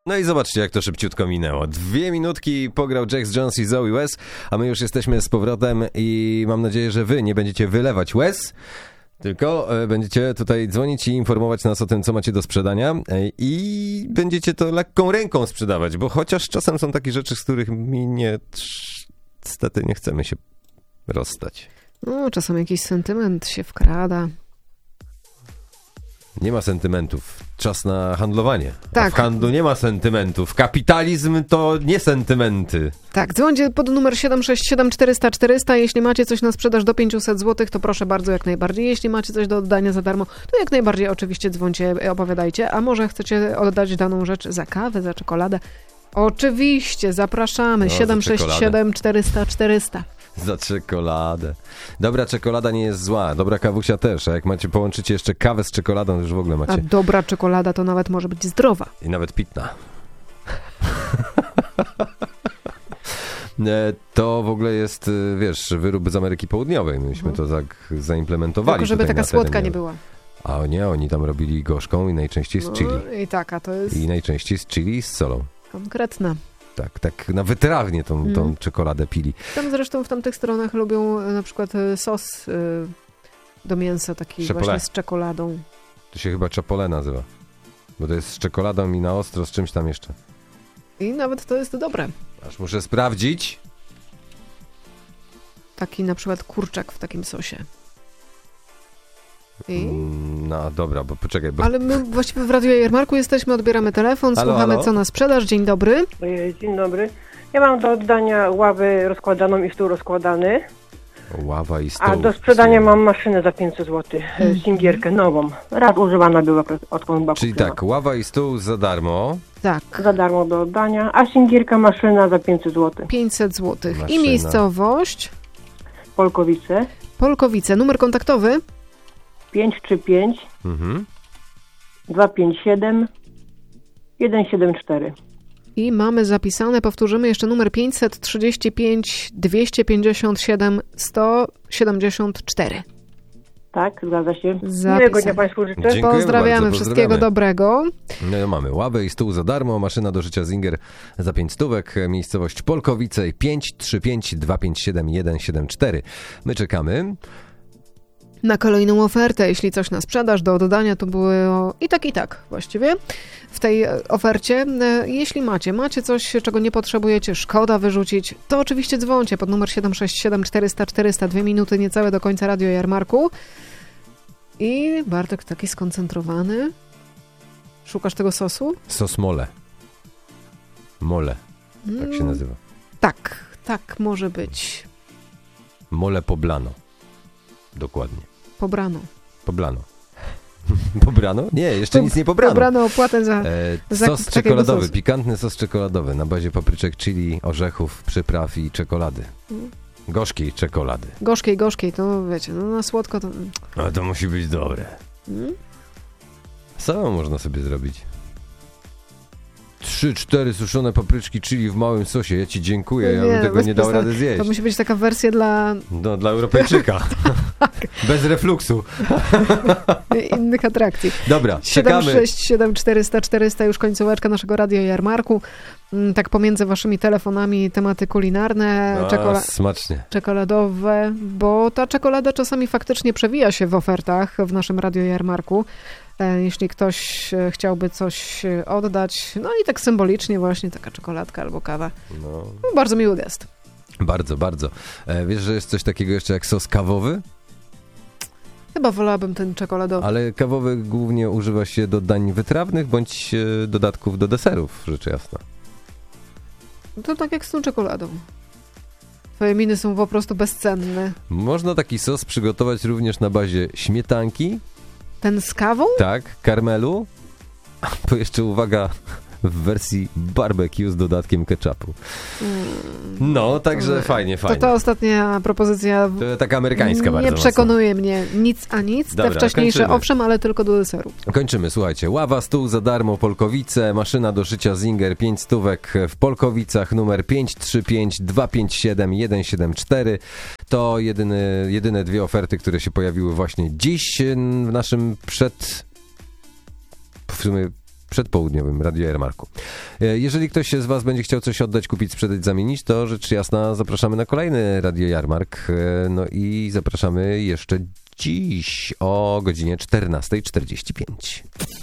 No i zobaczcie, jak to szybciutko minęło. 2 minutki pograł Jax Jones i Zoe Wes, a my już jesteśmy z powrotem i mam nadzieję, że wy nie będziecie wylewać łez, tylko będziecie tutaj dzwonić i informować nas o tym, co macie do sprzedania i będziecie to lekką ręką sprzedawać, bo chociaż czasem są takie rzeczy, z których mi niestety nie chcemy się rozstać. No, czasem jakiś sentyment się wkrada. Nie ma sentymentów. Czas na handlowanie. Tak. A w handlu nie ma sentymentów. Kapitalizm to nie sentymenty. Tak, dzwońcie pod numer 767 400 400. Jeśli macie coś na sprzedaż do 500 zł, to proszę bardzo, jak najbardziej. Jeśli macie coś do oddania za darmo, to jak najbardziej oczywiście dzwońcie, opowiadajcie. A może chcecie oddać daną rzecz za kawę, za czekoladę? Oczywiście, zapraszamy. No, 767 400 400. Za czekoladę. Dobra czekolada nie jest zła, dobra kawusia też, a jak połączycie jeszcze kawę z czekoladą, to już w ogóle macie. A dobra czekolada to nawet może być zdrowa. I nawet pitna. To w ogóle jest, wiesz, wyrób z Ameryki Południowej. Myśmy to tak zaimplementowali. Tylko żeby taka słodka nie była. A nie, oni tam robili gorzką i najczęściej z chili. I taka to jest... I najczęściej z chili i z solą. Konkretna. Tak na wytrawnie tą czekoladę pili. Tam zresztą w tamtych stronach lubią na przykład sos do mięsa taki Chapole. właśnie z czekoladą. To się chyba chapole nazywa. Bo to jest z czekoladą i na ostro z czymś tam jeszcze. I nawet to jest dobre. Aż muszę sprawdzić. Taki na przykład kurczak w takim sosie. No dobra, bo poczekaj. Ale my właściwie w Radiu Jarmarku jesteśmy, odbieramy telefon, halo, słuchamy halo? Co na sprzedaż. Dzień dobry. Dzień dobry. Ja mam do oddania ławę rozkładaną i stół rozkładany. Ława i stół. A do sprzedania mam maszynę za 500 zł. Singierkę nową. Raz używana była, odkąd była Czyli kupiona. tak, ława i stół za darmo. Tak. Za darmo do oddania, a singierka maszyna za 500 zł. 500 zł. I Maszyna. miejscowość? Polkowice. Polkowice. Numer kontaktowy? 535 257 174. I mamy zapisane, powtórzymy jeszcze numer 535 257 174. Tak, zgadza się. Zapisane. Miłego dnia Państwu życzę. Dziękujemy Pozdrawiamy, bardzo, wszystkiego dobrego. No, mamy ławę i stół za darmo, maszyna do życia Singer za 5 stówek, miejscowość Polkowice 535 257 174. My czekamy. Na kolejną ofertę, jeśli coś na sprzedaż do oddania, to było i tak właściwie w tej ofercie. Jeśli macie coś, czego nie potrzebujecie, szkoda wyrzucić, to oczywiście dzwońcie pod numer 767 400 400, 2 minuty niecałe do końca Radio Jarmarku. I Bartek taki skoncentrowany. Szukasz tego sosu? Sos mole. Mole, tak się nazywa. Tak może być. Mole poblano. Dokładnie. Pobrano. Pobrano? Nie, jeszcze nic nie pobrano. Pobrano opłatę za sos takiego czekoladowy, sosu. pikantny sos czekoladowy na bazie papryczek, chili, orzechów, przypraw i czekolady. Gorzkiej czekolady. Gorzkiej, to wiecie, no na słodko to... Ale to musi być dobre. Samo można sobie zrobić. 3-4 suszone papryczki chili w małym sosie. Ja ci dziękuję, ja bym tego nie dał rady zjeść. To musi być taka wersja dla... No, dla Europejczyka. Bez refluksu. innych atrakcji. Dobra, czekamy. 767 400 400, już końcóweczka naszego Radio Jarmarku. Tak pomiędzy waszymi telefonami tematy kulinarne, smacznie. czekoladowe, bo ta czekolada czasami faktycznie przewija się w ofertach w naszym Radio Jarmarku. Jeśli ktoś chciałby coś oddać, no i tak symbolicznie właśnie taka czekoladka albo kawa. No, bardzo miły gest. Bardzo, bardzo. Wiesz, że jest coś takiego jeszcze jak sos kawowy? Chyba wolałabym ten czekoladowy. Ale kawowy głównie używa się do dań wytrawnych bądź dodatków do deserów, rzecz jasna. To tak jak z tą czekoladą. Twoje miny są po prostu bezcenne. Można taki sos przygotować również na bazie śmietanki. Ten z kawą? Tak, karmelu. To jeszcze uwaga, w wersji barbecue z dodatkiem ketchupu. No, także fajnie. To ta ostatnia propozycja to taka amerykańska bardzo nie przekonuje mnie nic a nic. Dobra, te wcześniejsze kończymy. Owszem, ale tylko do deseru. Kończymy, słuchajcie. Ława, stół za darmo, Polkowice, maszyna do szycia Singer, 5 stówek w Polkowicach, numer 535 257 174. To jedyne dwie oferty, które się pojawiły właśnie dziś w naszym przedpołudniowym Radio Jarmarku. Jeżeli ktoś z was będzie chciał coś oddać, kupić, sprzedać, zamienić, to rzecz jasna zapraszamy na kolejny Radio Jarmark. No i zapraszamy jeszcze dziś o godzinie 14:45.